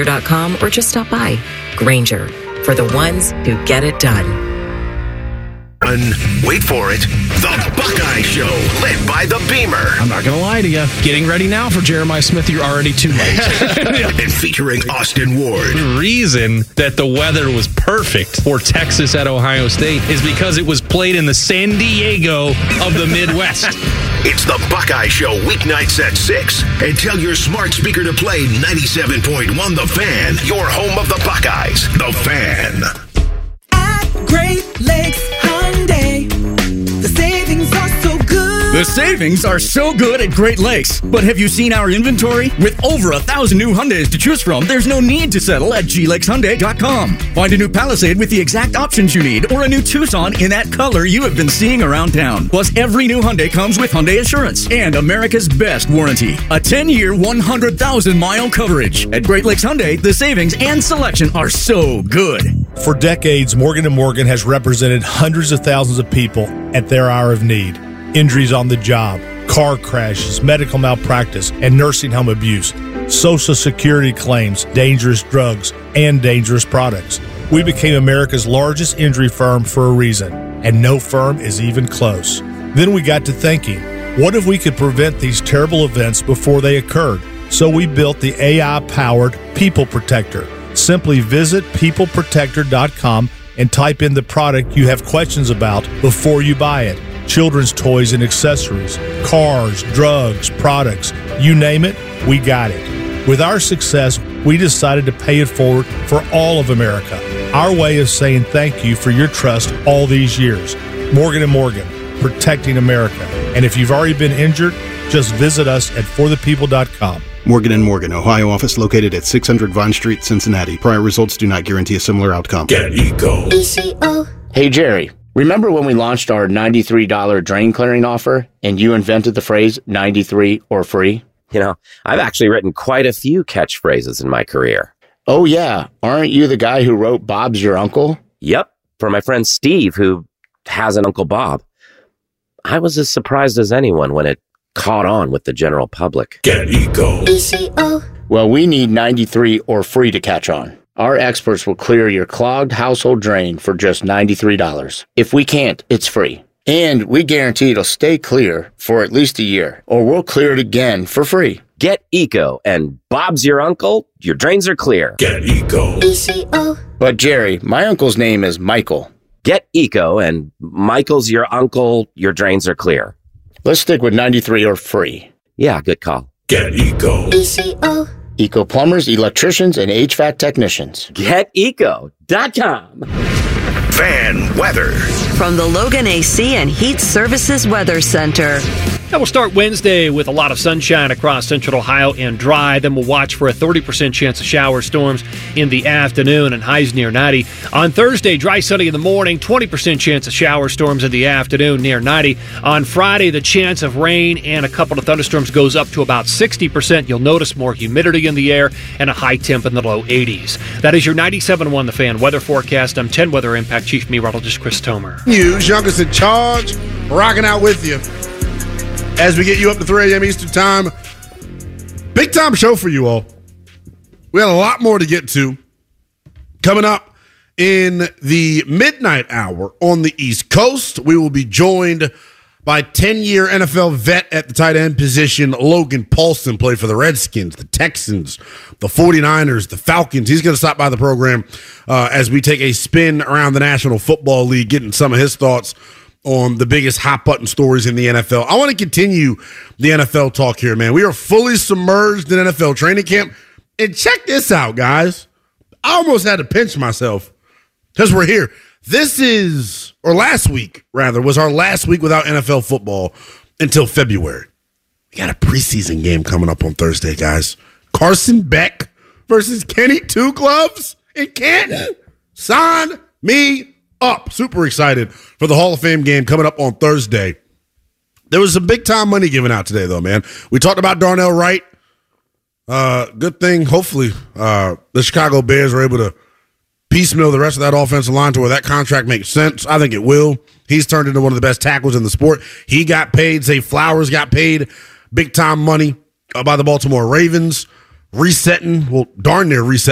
Grainger.com or just stop by. Grainger, for the ones who get it done. Wait for it. The Buckeye Show, led by the Beamer. I'm not going to lie to you. Getting ready now for Jeremiah Smith, you're already too late. And featuring Austin Ward. The reason that the weather was perfect for Texas at Ohio State is because it was played in the San Diego of the Midwest. It's the Buckeye Show, weeknights at 6. And tell your smart speaker to play 97.1 The Fan, your home of the Buckeyes. The Fan. At Great Lakes Hyundai, the savings are so good. The savings are so good at Great Lakes. But have you seen our inventory? With over 1,000 new Hyundais to choose from, there's no need to settle at glakeshyundai.com. Find a new Palisade with the exact options you need, or a new Tucson in that color you have been seeing around town. Plus, every new Hyundai comes with Hyundai Assurance and America's best warranty. A 10-year, 100,000-mile coverage. At Great Lakes Hyundai, the savings and selection are so good. For decades, Morgan & Morgan has represented hundreds of thousands of people at their hour of need. Injuries on the job, car crashes, medical malpractice, and nursing home abuse, Social Security claims, dangerous drugs, and dangerous products. We became America's largest injury firm for a reason, and no firm is even close. Then we got to thinking, what if we could prevent these terrible events before they occurred? So we built the AI-powered People Protector. Simply visit peopleprotector.com and type in the product you have questions about before you buy it. Children's toys and accessories, cars, drugs, products, you name it, we got it. With our success, we decided to pay it forward for all of America. Our way of saying thank you for your trust all these years. Morgan & Morgan, protecting America. And if you've already been injured, just visit us at forthepeople.com. Morgan & Morgan, Ohio office located at 600 Vine Street, Cincinnati. Prior results do not guarantee a similar outcome. Get Eco. ECO. Hey, Jerry. Remember when we launched our $93 drain clearing offer and you invented the phrase 93 or free? You know, I've actually written quite a few catchphrases in my career. Oh, yeah. Aren't you the guy who wrote Bob's Your Uncle? Yep. For my friend Steve, who has an Uncle Bob. I was as surprised as anyone when it caught on with the general public. Get Eco. ECO. Well, we need 93 or free to catch on. Our experts will clear your clogged household drain for just $93. If we can't, it's free. And we guarantee it'll stay clear for at least a year, or we'll clear it again for free. Get Eco, and Bob's your uncle, your drains are clear. Get Eco. ECO. But Jerry, my uncle's name is Michael. Get Eco, and Michael's your uncle, your drains are clear. Let's stick with 93 or free. Yeah, good call. Get Eco. ECO. Eco plumbers, electricians, and HVAC technicians. GetEco.com. Fan weather. From the Logan AC and Heat Services Weather Center. And we'll start Wednesday with a lot of sunshine across central Ohio and dry. Then we'll watch for a 30% chance of shower storms in the afternoon and highs near 90. On Thursday, dry sunny in the morning, 20% chance of shower storms in the afternoon near 90. On Friday, the chance of rain and a couple of thunderstorms goes up to about 60%. You'll notice more humidity in the air and a high temp in the low 80s. That is your 97.1 The Fan weather forecast. I'm 10 Weather Impact Chief Meteorologist Chris Tomer. News, youngest in charge, rocking out with you as we get you up to 3 a.m. Eastern Time. Big time show for you all. We had a lot more to get to coming up in the midnight hour on the East Coast. We will be joined by 10-year NFL vet at the tight end position, Logan Paulson. Played for the Redskins, the Texans, the 49ers, the Falcons. He's going to stop by the program as we take a spin around the National Football League, getting some of his thoughts on the biggest hot-button stories in the NFL. I want to continue the NFL talk here, man. We are fully submerged in NFL training camp. And check this out, guys. I almost had to pinch myself because we're here. This is, or last week, rather, was our last week without NFL football until February. We got a preseason game coming up on Thursday, guys. Carson Beck versus Kenny Two Gloves in Canton. Sign me up. Super excited for the Hall of Fame game coming up on Thursday. There was some big-time money given out today, though, man. We talked about Darnell Wright. Good thing, hopefully, the Chicago Bears were able to piecemeal the rest of that offensive line to where that contract makes sense. I think it will. He's turned into one of the best tackles in the sport. He got paid. Zay Flowers got paid big-time money by the Baltimore Ravens. Darn near resetting